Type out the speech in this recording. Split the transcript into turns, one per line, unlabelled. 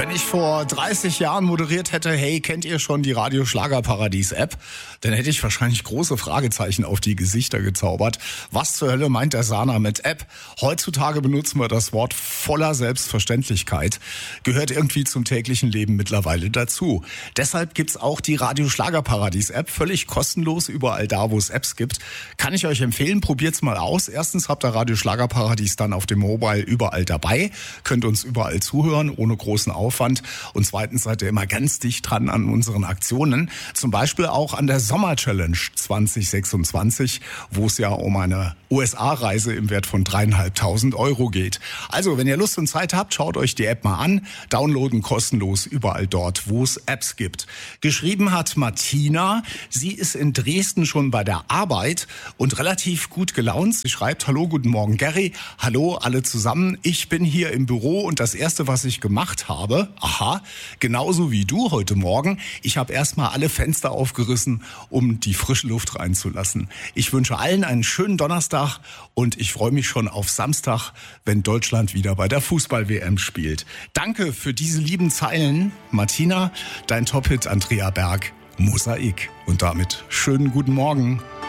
Wenn ich vor 30 Jahren moderiert hätte, hey, kennt ihr schon die Radio Schlagerparadies App? Dann hätte ich wahrscheinlich große Fragezeichen auf die Gesichter gezaubert. Was zur Hölle meint der Sana mit App? Heutzutage benutzen wir das Wort voller Selbstverständlichkeit. Gehört irgendwie zum täglichen Leben mittlerweile dazu. Deshalb gibt's auch die Radio Schlagerparadies App, völlig kostenlos überall da, wo es Apps gibt. Kann ich euch empfehlen, probiert's mal aus. Erstens habt ihr Radio Schlagerparadies dann auf dem Mobile überall dabei, könnt uns überall zuhören, ohne großen Aufwand. Und zweitens seid ihr immer ganz dicht dran an unseren Aktionen. Zum Beispiel auch an der Sommer-Challenge 2026, wo es ja um eine USA-Reise im Wert von 3.500 € geht. Also, wenn ihr Lust und Zeit habt, schaut euch die App mal an. Downloaden kostenlos überall dort, wo es Apps gibt. Geschrieben hat Martina. Sie ist in Dresden schon bei der Arbeit und relativ gut gelaunt. Sie schreibt: Hallo, guten Morgen Gary. Hallo alle zusammen. Ich bin hier im Büro und das Erste, was ich gemacht habe, genauso wie du heute Morgen, ich habe erstmal alle Fenster aufgerissen, um die frische Luft reinzulassen. Ich wünsche allen einen schönen Donnerstag und ich freue mich schon auf Samstag, wenn Deutschland wieder bei der Fußball-WM spielt. Danke für diese lieben Zeilen, Martina. Dein Top-Hit Andrea Berg, Mosaik. Und damit schönen guten Morgen.